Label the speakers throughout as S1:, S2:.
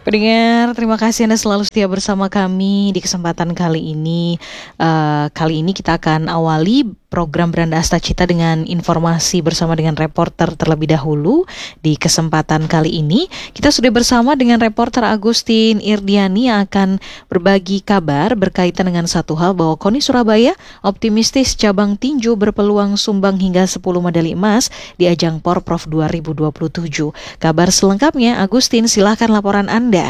S1: Pendengar, terima kasih Anda selalu setia bersama kami di kesempatan kali ini. Kali ini kita akan awali program Beranda Asta Cita dengan informasi bersama dengan reporter terlebih dahulu. Di kesempatan kali ini, kita sudah bersama dengan reporter Agustin Irdiani yang akan berbagi kabar berkaitan dengan satu hal bahwa KONI Surabaya optimistis cabang tinju berpeluang sumbang hingga 10 medali emas di ajang Porprov 2027. Kabar selengkapnya, Agustin, silakan laporan Anda.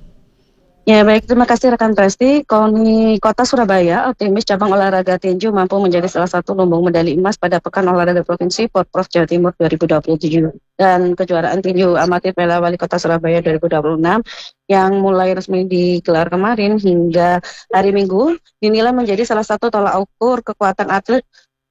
S2: Ya baik, terima kasih rekan Presti. KONI Kota Surabaya optimis cabang olahraga tinju mampu menjadi salah satu lumbung medali emas pada Pekan Olahraga Provinsi Porprov Jawa Timur 2027 dan kejuaraan tinju amatir Piala Wali Kota Surabaya 2026 yang mulai resmi digelar kemarin hingga hari Minggu dinilai menjadi salah satu tolak ukur kekuatan atlet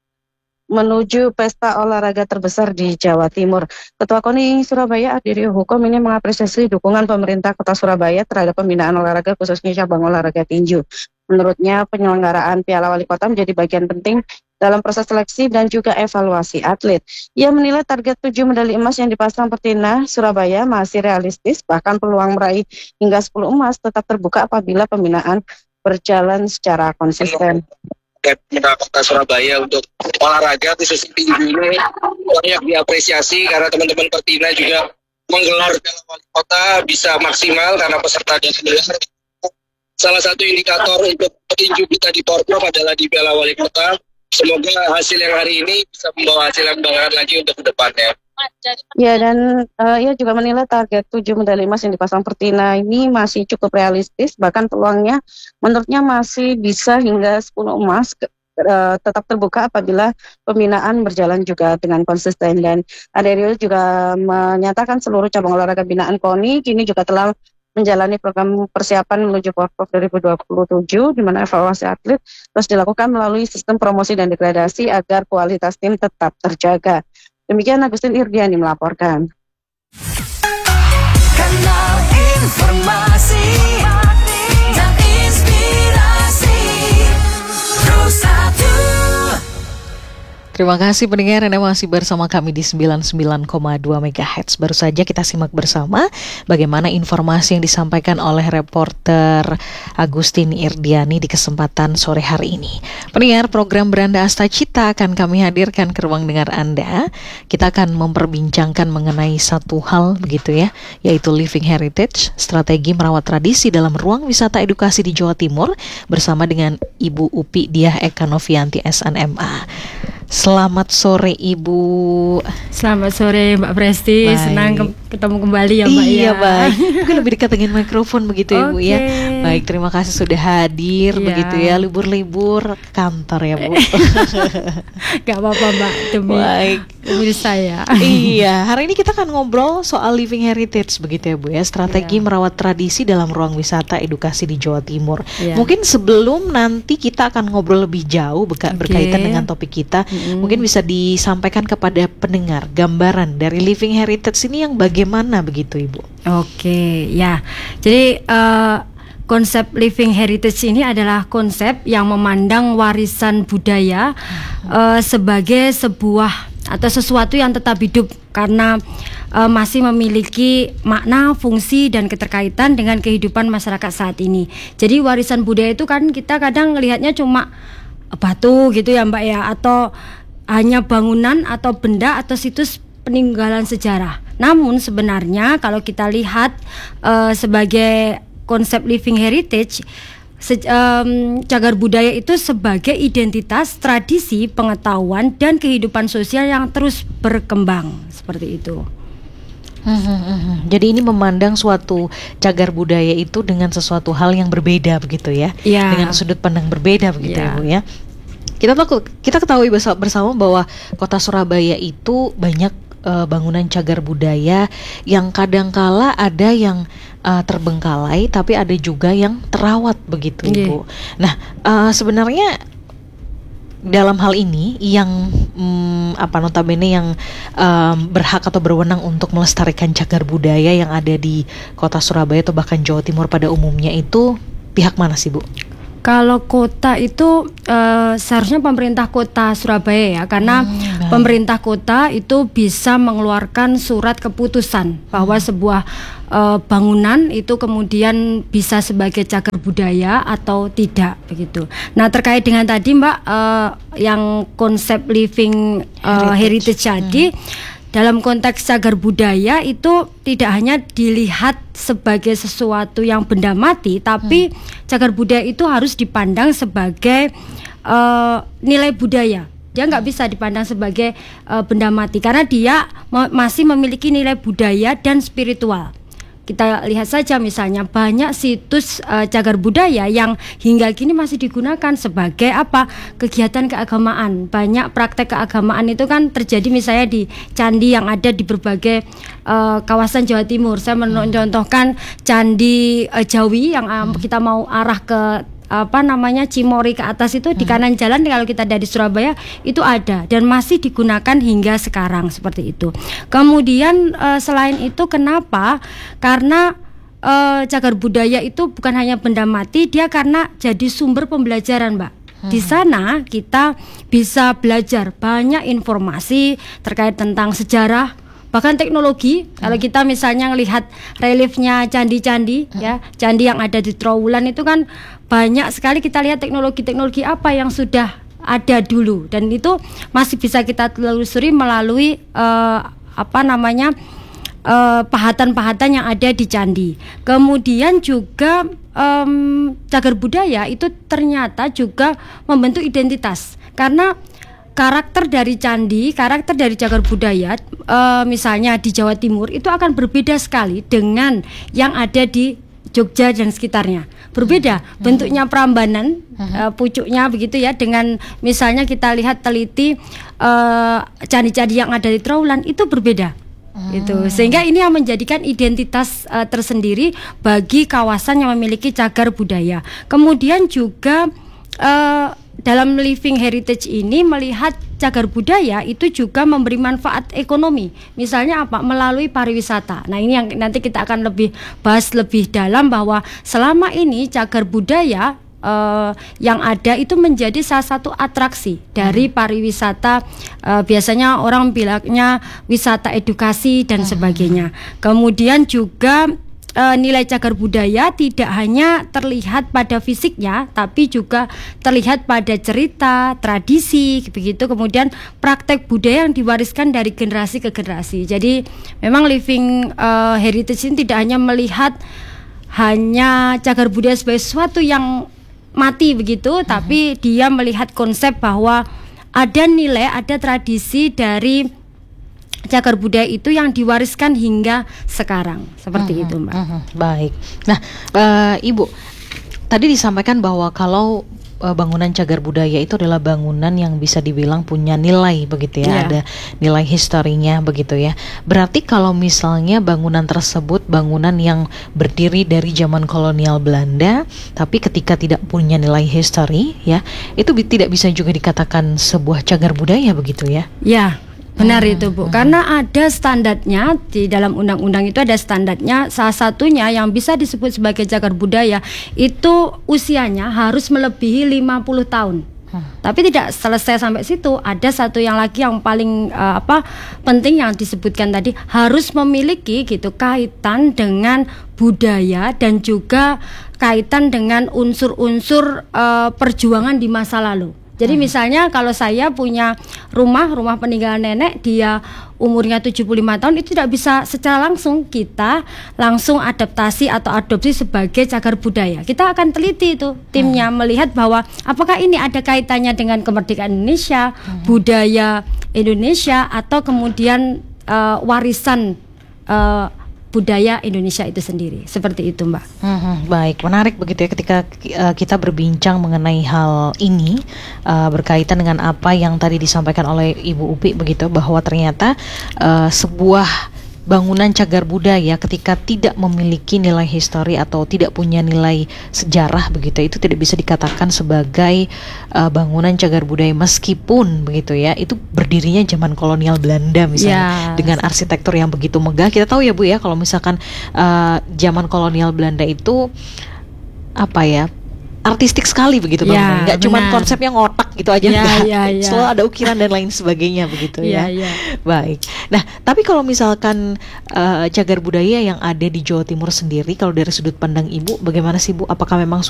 S2: menuju pesta olahraga terbesar di Jawa Timur. Ketua KONI Surabaya Adirio Hukum ini mengapresiasi dukungan pemerintah Kota Surabaya terhadap pembinaan olahraga khususnya cabang olahraga tinju. Menurutnya penyelenggaraan Piala Wali Kota menjadi bagian penting dalam proses seleksi dan juga evaluasi atlet. Ia menilai target 7 medali emas yang dipasang Pertina Surabaya masih realistis, bahkan peluang meraih hingga 10 emas tetap terbuka apabila pembinaan berjalan secara konsisten.
S3: Pemerintah Kota Surabaya untuk olahraga khususnya tinju ini banyak diapresiasi karena teman-teman Pertina juga menggelar Piala Wali Kota bisa maksimal karena peserta dan pendengar. Salah satu indikator untuk tinju kita di Porprov adalah di Piala Wali Kota. Semoga hasil yang hari ini bisa membawa hasil yang baik lagi untuk kedepannya.
S2: Ya, dan ia juga menilai target 7 medali emas yang dipasang Pertina ini masih cukup realistis, bahkan peluangnya menurutnya masih bisa hingga 10 emas, tetap terbuka apabila pembinaan berjalan juga dengan konsisten. Dan Aderio juga menyatakan seluruh cabang olahraga binaan KONI kini juga telah menjalani program persiapan menuju Porprov 2027 di mana evaluasi atlet terus dilakukan melalui sistem promosi dan degradasi agar kualitas tim tetap terjaga. Demikian Agustin Irdiani melaporkan.
S4: Kanal informasi dan inspirasi Terus Satu.
S1: Terima kasih pendengar, Anda masih bersama kami di 99,2 MHz. Baru saja kita simak bersama bagaimana informasi yang disampaikan oleh reporter Agustin Irdiani di kesempatan sore hari ini. Pendengar, program Beranda Asta Cita akan kami hadirkan ke ruang dengar Anda. Kita akan memperbincangkan mengenai satu hal begitu ya, yaitu Living Heritage, strategi merawat tradisi dalam ruang wisata edukasi di Jawa Timur bersama dengan Ibu Upi Diah Eka Novianti SNMA. Selamat sore Ibu.
S5: Selamat sore Mbak Presti. Baik. Senang ketemu kembali ya Mbak.
S1: Iya baik. Mungkin lebih dekat dengan mikrofon begitu ya Bu ya. Baik, terima kasih sudah hadir begitu ya. Libur-libur kantor ya Bu.
S5: Gak apa-apa Mbak, demi saya.
S1: Iya, hari ini kita akan ngobrol soal Living Heritage begitu ya Bu ya. Strategi merawat tradisi dalam ruang wisata edukasi di Jawa Timur. Mungkin sebelum nanti kita akan ngobrol lebih jauh berkaitan dengan topik kita, mungkin bisa disampaikan kepada pendengar gambaran dari Living Heritage ini yang bagaimana begitu Ibu?
S5: Oke, ya. Jadi konsep Living Heritage ini adalah konsep yang memandang warisan budaya sebagai sebuah atau sesuatu yang tetap hidup karena masih memiliki makna, fungsi, dan keterkaitan dengan kehidupan masyarakat saat ini. Jadi warisan budaya itu kan kita kadang melihatnya cuma batu gitu ya Mbak ya, atau hanya bangunan atau benda atau situs peninggalan sejarah. Namun sebenarnya kalau kita lihat sebagai konsep Living Heritage, cagar budaya itu sebagai identitas, tradisi, pengetahuan, dan kehidupan sosial yang terus berkembang seperti itu.
S1: Jadi ini memandang suatu cagar budaya itu dengan sesuatu hal yang berbeda begitu ya, dengan sudut pandang berbeda begitu ya Bu ya. Kita ketahui bersama bahwa Kota Surabaya itu banyak bangunan cagar budaya yang kadangkala ada yang terbengkalai, tapi ada juga yang terawat begitu Ibu. Nah, sebenarnya dalam hal ini yang notabene yang berhak atau berwenang untuk melestarikan cagar budaya yang ada di Kota Surabaya atau bahkan Jawa Timur pada umumnya itu pihak mana sih Bu?
S5: Kalau kota itu seharusnya pemerintah kota Surabaya ya, karena pemerintah kota itu bisa mengeluarkan surat keputusan bahwa sebuah bangunan itu kemudian bisa sebagai cagar budaya atau tidak begitu. Nah, terkait dengan tadi Mbak yang konsep living heritage tadi, dalam konteks cagar budaya itu tidak hanya dilihat sebagai sesuatu yang benda mati, tapi cagar budaya itu harus dipandang sebagai nilai budaya. Dia nggak bisa dipandang sebagai benda mati karena dia masih memiliki nilai budaya dan spiritual. Kita lihat saja misalnya banyak situs cagar budaya yang hingga kini masih digunakan sebagai kegiatan keagamaan. Banyak praktek keagamaan itu kan terjadi misalnya di candi yang ada di berbagai kawasan Jawa Timur. Saya mencontohkan Candi Jawi yang kita mau arah ke Cimory ke atas itu di kanan jalan kalau kita dari Surabaya itu ada dan masih digunakan hingga sekarang seperti itu. Kemudian selain itu kenapa? Karena cagar budaya itu bukan hanya benda mati, dia karena jadi sumber pembelajaran, Mbak. Di sana kita bisa belajar banyak informasi terkait tentang sejarah, bahkan teknologi. Kalau kita misalnya melihat reliefnya candi-candi ya, candi yang ada di Trowulan itu kan banyak sekali kita lihat teknologi-teknologi apa yang sudah ada dulu dan itu masih bisa kita telusuri melalui pahatan-pahatan yang ada di candi. Kemudian juga cagar budaya itu ternyata juga membentuk identitas karena karakter dari candi, karakter dari cagar budaya misalnya di Jawa Timur itu akan berbeda sekali dengan yang ada di Jogja dan sekitarnya. Berbeda bentuknya Prambanan, pucuknya begitu ya, dengan misalnya kita lihat teliti candi-candi yang ada di Trowulan itu berbeda. Itu sehingga ini yang menjadikan identitas tersendiri bagi kawasan yang memiliki cagar budaya. Kemudian juga dalam living heritage ini melihat cagar budaya itu juga memberi manfaat ekonomi. Misalnya melalui pariwisata. Nah, ini yang nanti kita akan lebih bahas lebih dalam bahwa selama ini cagar budaya yang ada itu menjadi salah satu atraksi dari pariwisata. Biasanya orang bilangnya wisata edukasi dan sebagainya. Kemudian juga nilai cagar budaya tidak hanya terlihat pada fisiknya, tapi juga terlihat pada cerita, tradisi, begitu. Kemudian praktek budaya yang diwariskan dari generasi ke generasi. Jadi memang living heritage ini tidak hanya melihat hanya cagar budaya sebagai sesuatu yang mati begitu, tapi dia melihat konsep bahwa ada nilai, ada tradisi dari cagar budaya itu yang diwariskan hingga sekarang seperti itu, Mbak.
S1: Baik. Nah, Ibu tadi disampaikan bahwa kalau bangunan cagar budaya itu adalah bangunan yang bisa dibilang punya nilai begitu ya, ada nilai historinya begitu ya. Berarti kalau misalnya bangunan tersebut bangunan yang berdiri dari zaman kolonial Belanda, tapi ketika tidak punya nilai histori ya, itu tidak bisa juga dikatakan sebuah cagar budaya begitu ya?
S5: Ya. Benar itu, Bu. Karena ada standarnya di dalam undang-undang itu ada standarnya. Salah satunya yang bisa disebut sebagai cagar budaya itu usianya harus melebihi 50 tahun. Tapi tidak selesai sampai situ. Ada satu yang lagi yang paling penting yang disebutkan tadi, harus memiliki gitu kaitan dengan budaya dan juga kaitan dengan unsur-unsur perjuangan di masa lalu. Jadi misalnya kalau saya punya rumah peninggalan nenek, dia umurnya 75 tahun, itu tidak bisa secara langsung kita langsung adaptasi atau adopsi sebagai cagar budaya. Kita akan teliti itu timnya melihat bahwa apakah ini ada kaitannya dengan kemerdekaan Indonesia, budaya Indonesia, atau kemudian warisan budaya Indonesia itu sendiri. Seperti itu, Mbak.
S1: Baik, menarik begitu ya ketika kita berbincang mengenai hal ini berkaitan dengan apa yang tadi disampaikan oleh Ibu Upi begitu, bahwa ternyata sebuah bangunan cagar budaya ketika tidak memiliki nilai histori atau tidak punya nilai sejarah begitu, itu tidak bisa dikatakan sebagai bangunan cagar budaya meskipun begitu ya itu berdirinya zaman kolonial Belanda misalnya, dengan arsitektur yang begitu megah. Kita tahu ya, Bu ya, kalau misalkan zaman kolonial Belanda itu artistik sekali begitu Bang.
S5: Ya,
S1: Nggak cuma
S5: benar.
S1: konsep yang otak gitu aja,
S5: Ya,
S1: nggak.
S5: ya, ya.
S1: Selalu ada ukiran dan lain sebagainya begitu ya.
S5: Ya.
S1: Baik. Nah, tapi kalau misalkan cagar budaya yang ada di Jawa Timur sendiri, kalau dari sudut pandang Ibu, bagaimana sih Bu? Apakah memang